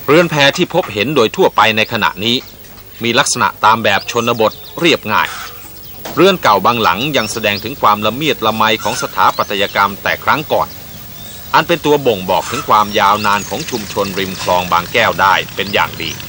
เรือนแพที่พบเห็นโดยทั่วไปในขณะนี้มีลักษณะตามแบบชนบทเรียบง่ายเรือนเก่าบางหลังยังแสดงถึงความละเมียดละไมของสถาปัตยกรรมแต่ครั้งก่อนอันเป็นตัวบ่งบอกถึงความยาวนานของชุมชนริมคลองบางแก้วได้เป็นอย่างดี